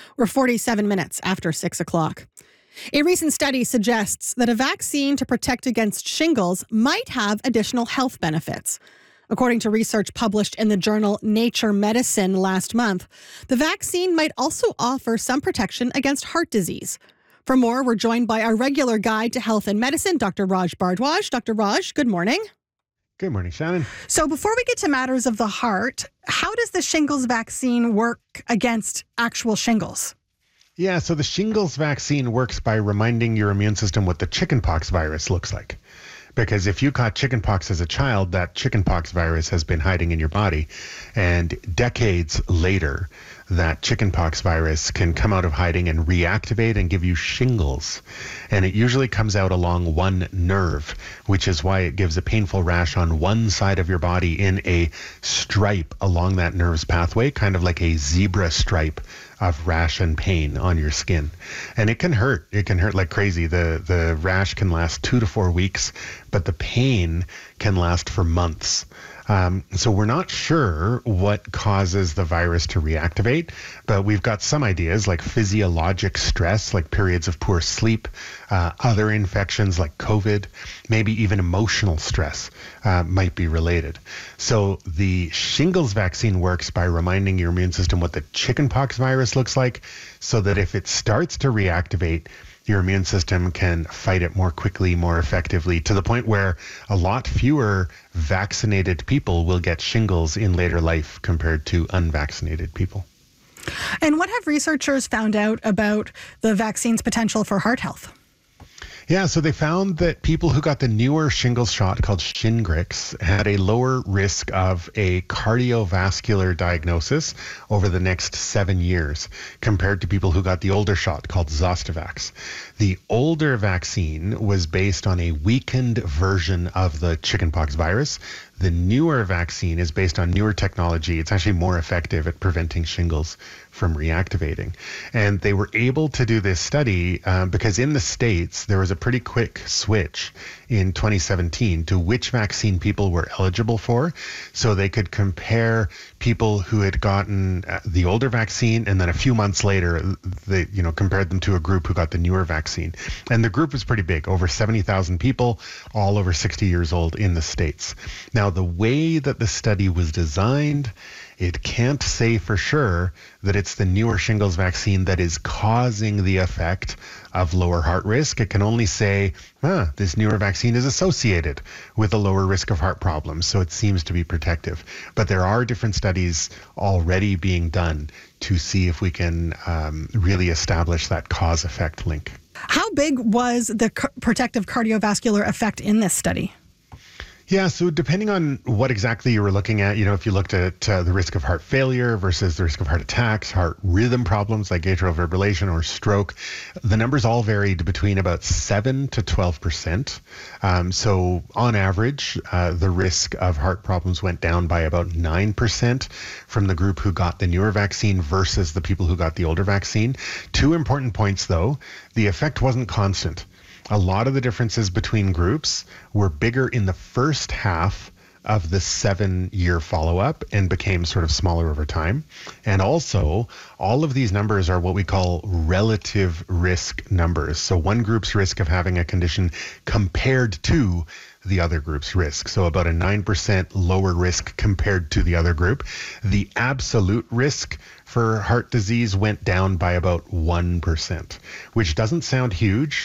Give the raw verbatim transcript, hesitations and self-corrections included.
or forty-seven minutes after six o'clock. A recent study suggests that a vaccine to protect against shingles might have additional health benefits. According to research published in the journal Nature Medicine last month, the vaccine might also offer some protection against heart disease. For more, we're joined by our regular guide to health and medicine, Doctor Raj Bhardwaj. Doctor Raj, good morning. Good morning, Shannon. So before we get to matters of the heart, how does the shingles vaccine work against actual shingles? Yeah, so the shingles vaccine works by reminding your immune system what the chickenpox virus looks like. Because if you caught chickenpox as a child, that chickenpox virus has been hiding in your body. And decades later, that chickenpox virus can come out of hiding and reactivate and give you shingles. And it usually comes out along one nerve, which is why it gives a painful rash on one side of your body in a stripe along that nerve's pathway, kind of like a zebra stripe of rash and pain on your skin. And it can hurt. It can hurt like crazy. The the rash can last two to four weeks, but the pain can last for months. Um, so we're not sure what causes the virus to reactivate, but we've got some ideas like physiologic stress, like periods of poor sleep, uh, other infections like COVID, maybe even emotional stress uh, might be related. So the shingles vaccine works by reminding your immune system what the chickenpox virus looks like, so that if it starts to reactivate, your immune system can fight it more quickly, more effectively, to the point where a lot fewer vaccinated people will get shingles in later life compared to unvaccinated people. And what have researchers found out about the vaccine's potential for heart health? Yeah, so they found that people who got the newer shingles shot called Shingrix had a lower risk of a cardiovascular diagnosis over the next seven years compared to people who got the older shot called Zostavax. The older vaccine was based on a weakened version of the chickenpox virus. The newer vaccine is based on newer technology. It's actually more effective at preventing shingles from reactivating. And they were able to do this study um, because in the States, there was a pretty quick switch in twenty seventeen to which vaccine people were eligible for. So they could compare people who had gotten the older vaccine, and then a few months later, they you know compared them to a group who got the newer vaccine. And the group was pretty big, over seventy thousand people, all over sixty years old in the States. Now, the way that the study was designed, it can't say for sure that it's the newer shingles vaccine that is causing the effect of lower heart risk. It can only say, ah, this newer vaccine is associated with a lower risk of heart problems, so it seems to be protective. But there are different studies already being done to see if we can um, really establish that cause-effect link. How big was the c- protective cardiovascular effect in this study? Yeah, so depending on what exactly you were looking at, you know, if you looked at uh, the risk of heart failure versus the risk of heart attacks, heart rhythm problems like atrial fibrillation or stroke, the numbers all varied between about seven to twelve percent. Um, so on average, uh, the risk of heart problems went down by about nine percent from the group who got the newer vaccine versus the people who got the older vaccine. Two important points, though. The effect wasn't constant. A lot of the differences between groups were bigger in the first half of the seven-year follow-up and became sort of smaller over time. And also, all of these numbers are what we call relative risk numbers. So one group's risk of having a condition compared to the other group's risk. So about a nine percent lower risk compared to the other group. The absolute risk for heart disease went down by about one percent, which doesn't sound huge,